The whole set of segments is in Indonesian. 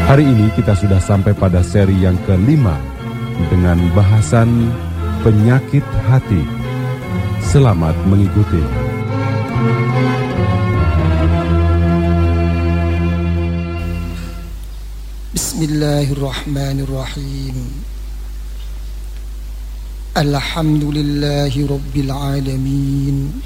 Hari ini kita sudah sampai pada seri yang kelima dengan bahasan penyakit hati. Selamat mengikuti. Bismillahirrahmanirrahim. Alhamdulillahi rabbil alamin.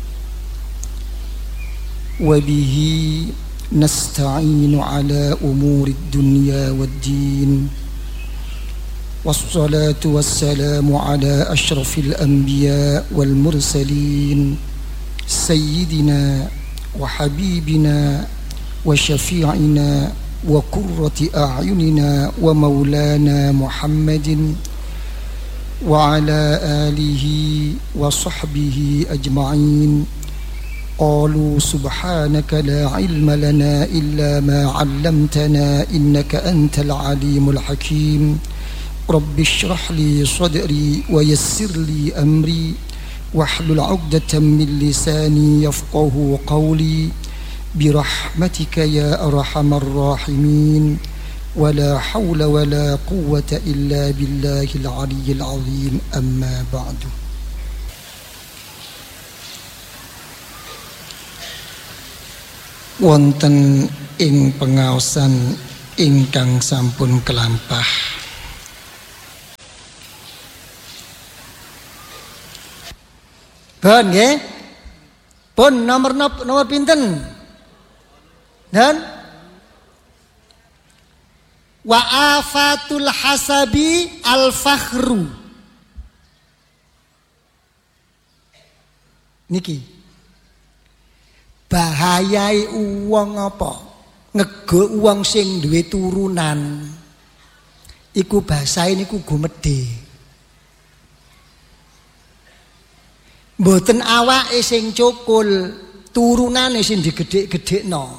Wabihi nasta'inu ala umuri dunya waddin. Wassalatu wassalamu ala ashrafil anbiya wal mursalin. Sayyidina wa habibina wa syafi'ina wa qurrati a'yunina wa maulana Muhammadin wa ala alihi wa sahbihi ajma'in. Qalu subhanaka la ilma lana illa ma 'allamtana innaka antal alimul hakim. Rabbi shrah li sadri wa yassir li amri wahlul 'uqdatam min lisani yafqahu qawli birahmatika ya arhamar rahimin. Wala hawla wala quwwata illa billahil aliyyil azim. Amma ba'du. Wonten ing pengaosan ingkang sampun kelampah, pun nggih, pun nomor pinten? Dan wa afatul hasabi al fakhru. Niki bahayai uwong apa? Ngego uwong sing duwe turunan. Iku bahasae niku gumedhe. Mboten awake sing cukul, turunane sing digedhek-gedhekno.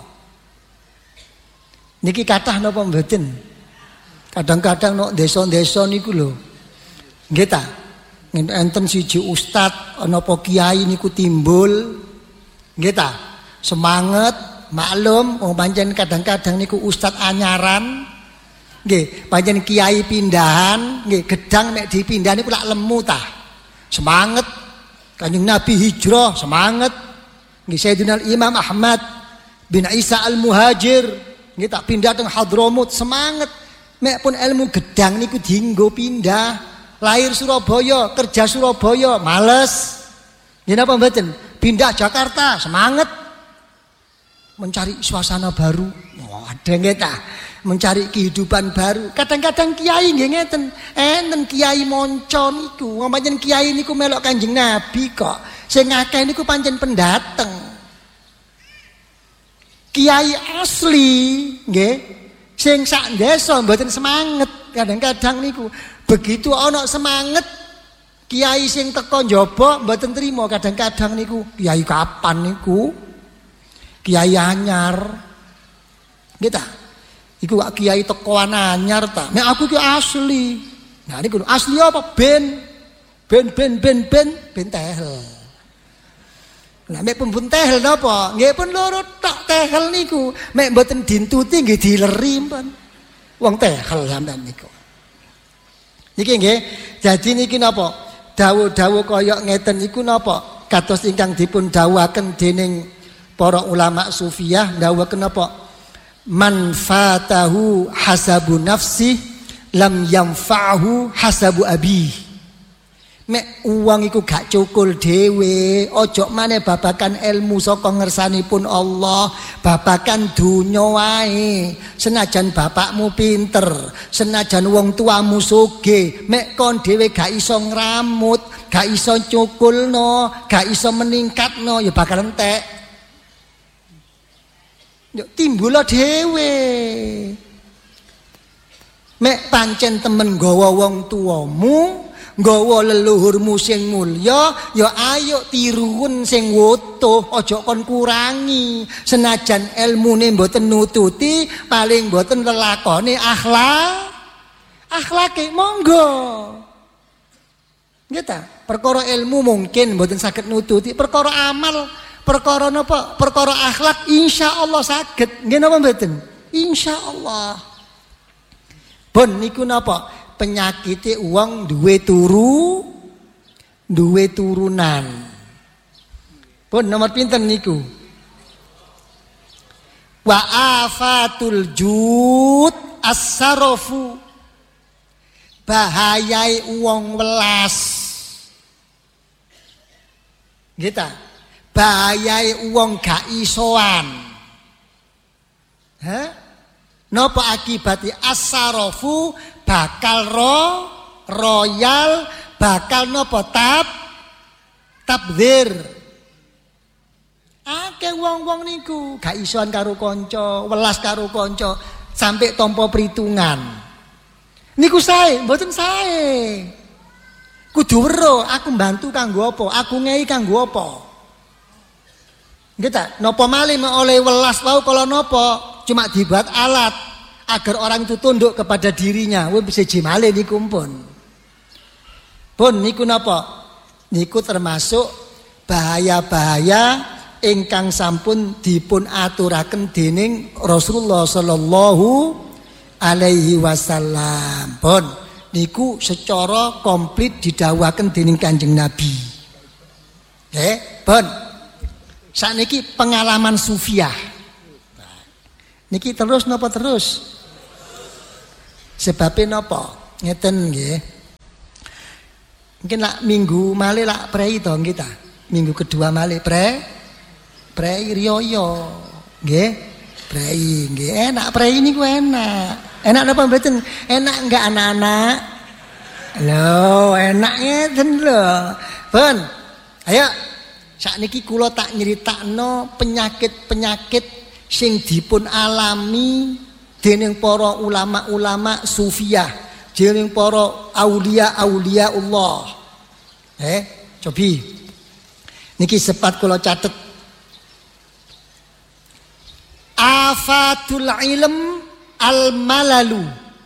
Niki kathah napa mboten? Kadang-kadang nek desa-desa niku lho. Nggih ta? Enten siji ustad ana apa kiai niku timbul. Nggih ta? Semangat, maklum, pancen kadang-kadang niku ustad anyaran. Nggih, pancen kiai pindahan, nggih gedang nek dipindah niku lak lemu ta. Semangat. Kanjeng Nabi hijrah, semangat. Nggih Sayyidina Imam Ahmad bin Isa Al-Muhajir, nggih tak pindah teng Hadramut, semangat. Mek pun ilmu gedang niku dienggo pindah. Lahir Surabaya, kerja Surabaya, males. Nggih napa mboten? Pindah Jakarta, semangat. Mencari suasana baru. Oh, ada nggih ta? Mencari kehidupan baru. Kadang-kadang kiai nggih ngeten. Enten kiai monco niku, pancen kiai niku melok Kanjeng Nabi kok. Sing akeh niku pancen pendateng. Kiai asli nggih, sing sak desa mboten semangat. Kadang-kadang niku begitu ana semangat, kiai sing teko njaba mboten trima. Kadang-kadang niku kiai kapan niku? Kiai anyar. Nggih ta? Iku kok kiai teko anyar ta. Nek aku ki asli. Nah niku asli apa? Ben tehel. Lah mek pun tehel napa? Nggih pun loro tok tehel niku. Mek mboten dintuti nggih dileri pun. Wong tehel sampean niku. Niki nggih. Jadi niki napa? Dawuh-dawuh kaya ngeten iku napa? Kados ingkang dipun dawuhaken dening para ulama sufiyah dawuhaken napa? Man fatahu hasabu nafsi lam yanfa'hu hasabu abi. Mek uang iku gak cukul dhewe, ojo maneh babakan ilmu saka ngersanipun Allah, babakan donya wae. Senajan bapakmu pinter, senajan wong tuamu sugih, mek kon dhewe gak iso ngramut, gak iso cukulno, gak iso meningkatno, ya bakal entek. Yo timbul dhewe. Mek pancen temen nggawa wong tuamu, nggawa leluhurmu sing mulya, ya ayo tiruun sing wutuh, aja kon kurangi. Senajan ilmune mboten nututi, paling mboten lelakone akhlake monggo. Nggih ta? Perkara ilmu mungkin mboten saged nututi, perkara amal, perkara napa? Perkara akhlak insyaallah saged. Nggih napa mboten? Insyaallah. Bon niku napa? Penyakite wong duwe turunan. Pun nomor pinten niku? Wa afatul jud as-sarafu. Bahayai wong welas. Gitu. Bahayai wong gak isoan. Hah? Napa akibati as-sarafu bakal royal bakal napa tabdzir. Akeh wong-wong niku gak isoan karo kanca, welas karo kanca sampai tampa perhitungan. Niku sae, mboten sae. Kudu weruh aku mbantu kanggo apa, aku ngei kanggo apa. Nggih ta? Napa malih oleh welas wau kala napa? Cuma dibuat alat agar orang itu tunduk kepada dirinya. Wis bisa jimale niku pun. Pun niku napa? Niku termasuk bahaya-bahaya ingkang sampun dipun aturaken dening Rasulullah sallallahu alaihi wasallam. Pun niku secara komplit didhawuhaken dening Kanjeng Nabi. Pun sakniki pengalaman sufiah. Niki terus napa terus? Sebabnya napa? Ngeten nggih. Mungkin lak minggu malih lak prei to kita. Minggu kedua malih prei riyo. Nggih. Prei nggih. Enak prei niku enak. Enak napa mboten? Enak enggak anak-anak? Lho, enak ngeten lho. Pun. Ayo sakniki kula tak nyeritakno penyakit-penyakit sing dipun alami dening para ulama-ulama sufiah, dening para aulia Allah. Cobi. Niki sempat kula catet. Afatul ilm al-malalu.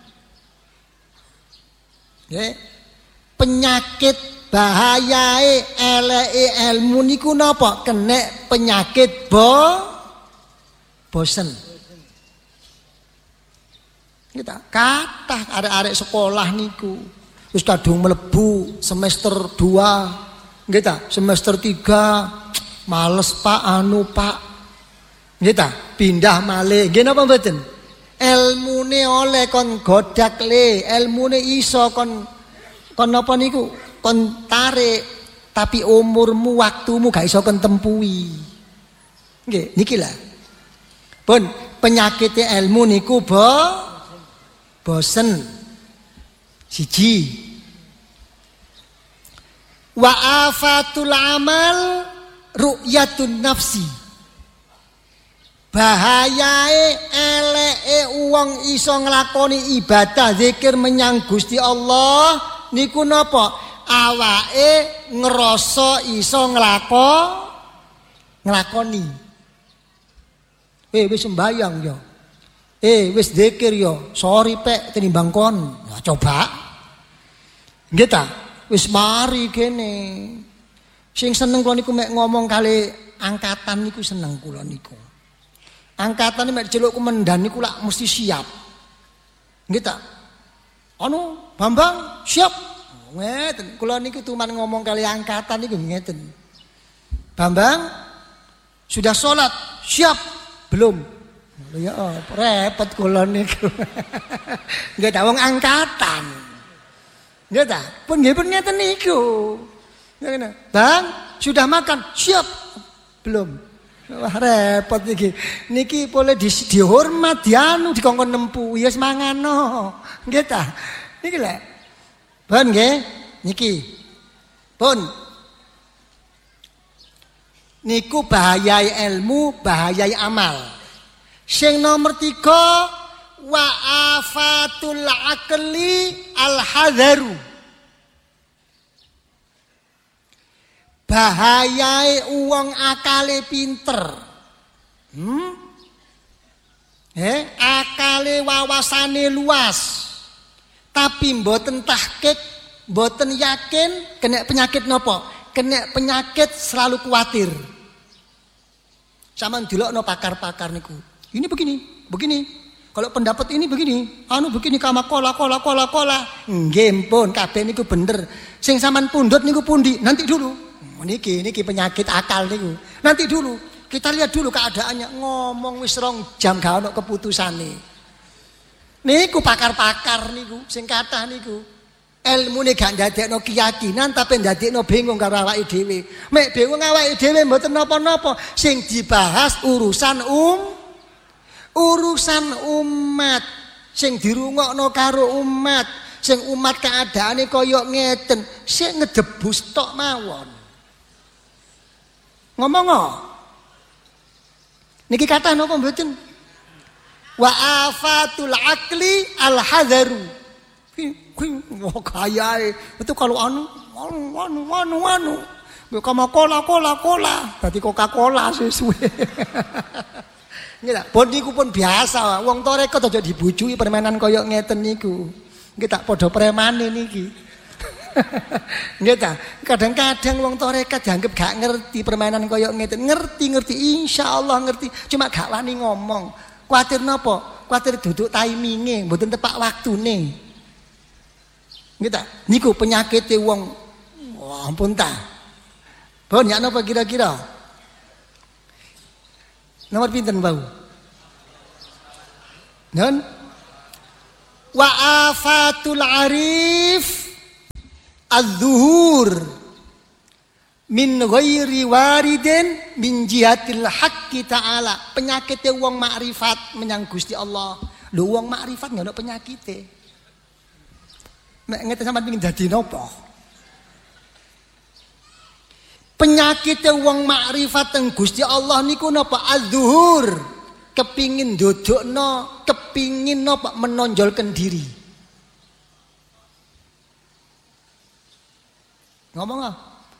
Penyakit bahayae eleke ilmu niku napa? Kenek penyakit bosen. Kita kathah arek-arek sekolah niku wis kadung mlebu semester 2, nggih ta? Semester 3 males Pak Pak. Nggih ta? Pindah malih. Nggih napa mboten? Ilmune oleh kon godak le, ilmune iso kon napa niku? Kon tarik, tapi umurmu, waktumu gak iso kon tempuhi. Nggih, niki lah. Pun penyakitnya ilmu niku bosen. Siji. Wa afatul amal ru'yatun nafsi. Bahayae eleke wong iso nglakoni ibadah zikir menyang Gusti Allah niku napa? Awake ngrasa iso nglakoni. Wis sembayang ya. Wis zikir ya. Sorry pek tinimbang kon. Ya coba. Nggih ta? Wis mari kene. Sing seneng kula niku mek ngomong kali angkatan niku seneng kula niku. Angkatan mek celuk kumendan niku lak mesti siap. Nggih ta? Anu Bambang siap. Ngeten. Kula niku cuman ngomong kali angkatan niku ngeten. Bambang sudah sholat siap. Belum. Ya repot kula niku. Nggih ta wong angkatan. Nggih ta? Pun nggih pun ngeten niku. Bang, sudah makan? Siap. Belum. Wah repot iki. Niki boleh dihormat dianu dikongkon nempu. Ya semangano. Nggih ta? Niki lho. Pun nggih. Niki. Pun niku bahayai ilmu, bahayai amal. Sing nomor 3 wa afatul aqli al-hadharu. Bahayai wong akale pinter. Akale wawasane luas. Tapi mboten tahqiq, mboten yakin kena penyakit napa? Kena penyakit selalu khawatir. Sama ndelokno pakar-pakar niku. Ini begini. Kalau pendapat ini begini, begini kama kola. Nggih pun kabeh niku bener. Sing sampean pundhut niku pundi? Nanti dulu. Niki penyakit akal niku. Nanti dulu. Kita lihat dulu keadaannya. Ngomong wis 2 jam gak ono keputusane. Niku pakar-pakar niku sing kathah niku. Ilmune gak ndadekno keyakinan tapi ndadekno bingung karo awake dhewe. Mek bingung awake dhewe mboten napa-napa. Sing dibahas urusan umat sing dirungokno karo umat, sing umat keadaane kaya ngeten, sing ngedebus tok mawon. Ngomong niki kathah napa mboten? Wa afatul akli al hadaru. Wah kayae itu kalau anu. Kama kola. Dadi Coca-Cola sesuwe. Nggih, pun niku pun biasa, wong tarekat aja dibujui permainan kaya ngeten niku. Nggih tak padha premane niki. Nggih ta, kadang-kadang wong tarekat dianggap gak ngerti permainan kaya ngeten. Ngerti, insyaallah ngerti, cuma gak wani ngomong. Kuatir napa? Kuatir duduk timinge, mboten tepak waktune. Nggih ta, niku penyakite wong. Wah, ampun ta. Pun ya napa kira-kira? Nomor pinten bau? Non? Wa afatul arif az-zuhur min ghairi waridin min jihatil haqqi ta'ala. Penyakite wong makrifat menyang Gusti Allah. Lho wong makrifat nggak ono penyakite. Nek ngeten sampean pengin dadi napa? Penyakitnya wong makrifat teng Gusti Allah niku napa? Az-zuhur, kepingin dodokno, kepingin napa? Menonjolkan diri. Ngomong ah?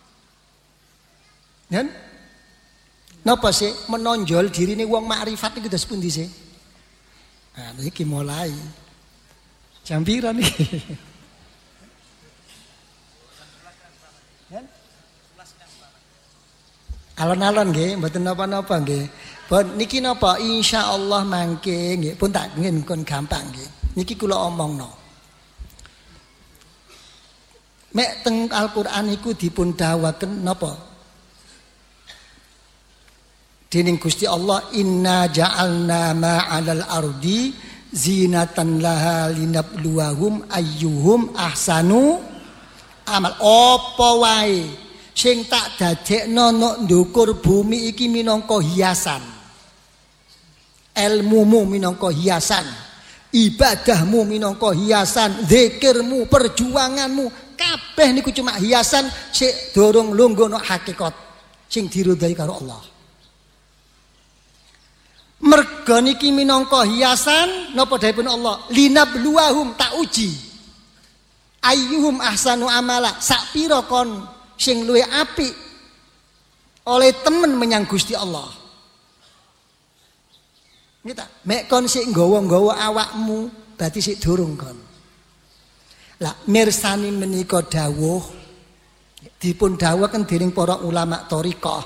Kan? Napa sih menonjol diri ini wong makrifat niku dos pundi sih? Nah, niki mulai. Jam pira niki? Alon-alon nggih, mboten napa-napa nggih. Pun niki napa insyaallah mangke nggih pun tak ngin kon gampang nggih. Niki kula omongno. Mek teng Al-Qur'an iku dipun dawuhaken napa? Dening Gusti Allah inna ja'alna ma 'alal ardi zinatan laha linabluwahum ayyuhum ahsanu amal. Apa wae sing tak dadekno nok ndukur bumi iki minangka hiasan. Ilmumu minangka hiasan, ibadahmu minangka hiasan, zikirmu, perjuanganmu, kabeh niku cuma hiasan sik dorong lungguh hakikat sing diridhai karo Allah. Merga niki minangka hiasan napa dawuhipun Allah? Linabluwahum, tak uji. Ayyuhum ahsanu amala, sak pira kon sing luwih apik oleh temen menyang Gusti Allah. Nggih ta? Mek kon sik nggawa-nggawa awakmu berarti sik durung kon. Lah mirsani menika dawuh dipun dawuhaken dening para ulama thariqah.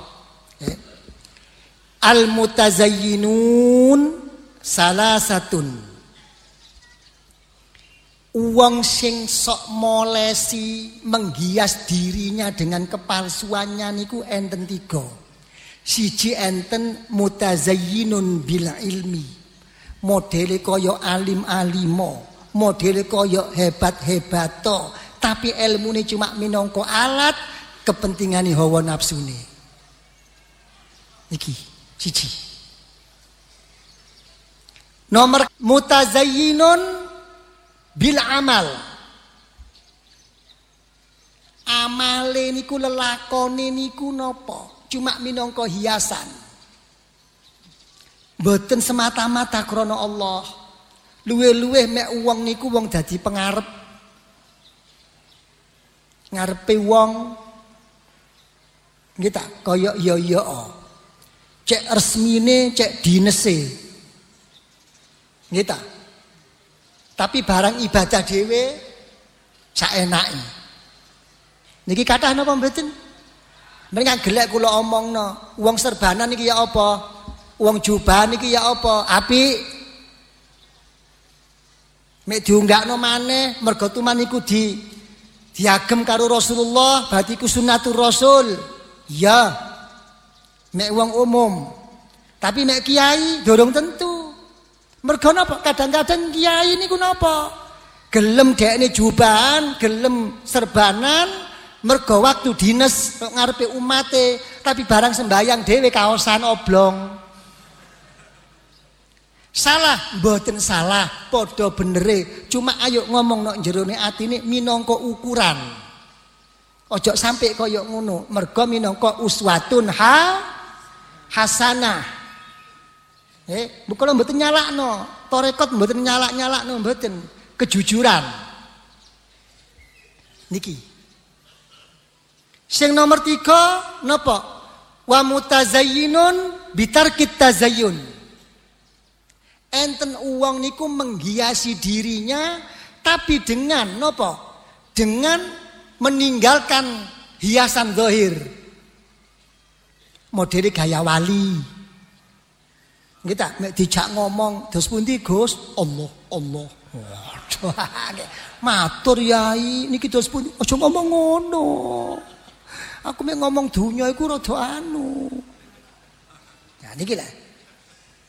Al mutazayyinun salasatun. Uang sing sok molesi menghias dirinya dengan kepalsuannya niku enten 3. Siji enten mutazayyinun bil ilmi. Modele kaya alim-alimo, modele kaya hebat-hebato, tapi ilmune cuma minangka alat kepentingane hawa nafsune. Iki siji. Nomor mutazayyinun bil amal. Amale niku lelakone niku napa? Cuma minangka hiasan. Mboten semata-mata krana Allah. Luwih-luwih mek wong niku wong dadi pengarep. Ngarepe wong nggih ta kaya iya-iya. Cek resmine, cek dinese. Nggih ta? Tapi barang ibadah dhewe saenake. Niki kathah napa mboten? Mrene gelek kula omongno, wong serbanan niki ya apa? Wong jubahan niki ya apa? Apik. Mek diunggakno maneh mergo tuman iku diagem karo Rasulullah, berarti iku sunnatur Rasul. Ya. Mek wong umum. Tapi mek kiai dorong tentu. Mergo napa? Kadang-kadang kiai niku napa? Gelem dekne jubahan, gelem serbanan, mergo waktu dinas ngarepe umate, tapi barang sembayang dhewe kaosan oblong. Salah, mboten salah, padha benere. Cuma ayo ngomong nok jerone atine minangka ukuran. Ojo sampai kaya ngono, mergo minangka uswatun hasanah. Bukan mboten nyalakno, torekot mboten nyalakno mboten, kejujuran. Niki. Sing nomor 3 napa? Wa mutazayyinun bitarkit tazayyun. Enten uang niku menghiasi dirinya tapi dengan napa? Dengan meninggalkan hiasan zahir. Modele gaya wali. Kita mek dijak ngomong dos pundi Gus? Allah. Waduh. Matur yai niki dos pundi? Aja ngomong ngono. Aku mek ngomong dunya iku rada anu. Nah niki lho.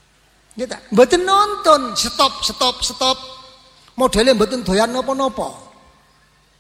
Kita mboten nonton, stop. Modele mboten doyan napa-napa.